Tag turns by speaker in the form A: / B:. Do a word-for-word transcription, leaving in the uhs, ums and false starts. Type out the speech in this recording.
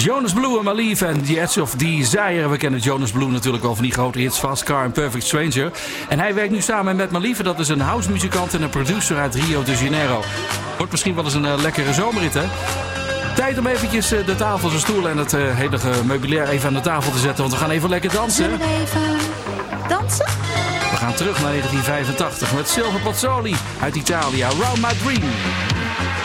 A: Jonas Blue en Malief en The Edge of Desire. We kennen Jonas Blue natuurlijk al van die grote hits Fast Car en Perfect Stranger. En hij werkt nu samen met Malief. Dat is een housemuzikant en een producer uit Rio de Janeiro. Wordt misschien wel eens een uh, lekkere zomerrit, hè? Tijd om eventjes uh, de tafel, zijn stoel en het uh, hele meubilair even aan de tafel te zetten. Want we gaan even lekker dansen.
B: Zullen we even dansen?
A: We gaan terug naar negentien vijfentachtig met Silver Pozzoli uit Italië. Around My Dream.